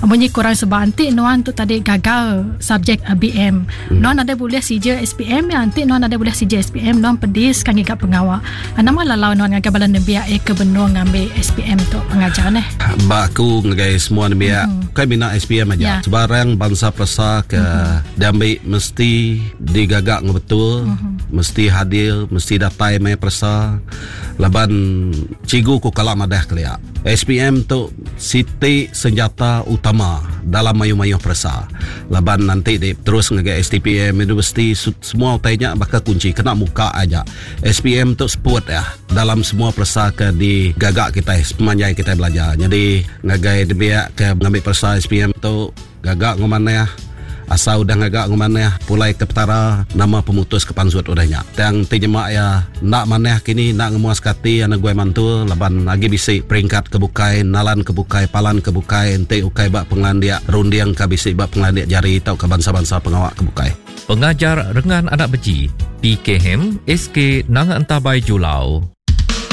Bunyi kurang sebab nanti Nuan tu tadi gagal subjek BM. Nuan ada boleh CJ SPM ya, nanti Nuan ada boleh CJ SPM Nuan pedis kan ngigap pengawal. Nama lalau Nuan ngagap balan biak ke benua ngambil SPM tu pengajar neh. Baku ngagai semua biak kai bina SPM aja. Sebarang bangsa persa ke diambil mesti digagak betul, mesti hadir, mesti datai mai persa. Laban cigu ku kalam adah kelia. SPM tu siti senjata utama dalam mayu-mayu persa. Laban nanti terus ngagai STPM itu mesti semua utainya bakal kunci kena muka aja. SPM tu sport ya dalam semua persa ke di gagak kita sepanjang kita belajar. Jadi ngagai dia ke ngambil persa SPM tu gagak ngomane ya. Asal udah ngagak ngomane ya pulai ke petara nama pemutus kepansut udahnya. Yang terjemah ya nak maneh kini nak ngemuas kati anak gue mantul laban lagi bisi peringkat kebukai nalan kebukai palan kebukai ente ukai bak pengandia rundiang kabisi bak pengandia jari tau ke bangsa-bangsa pengawak kebukai. Pengajar rengan anak beci PKM SK Nang Antabai Julau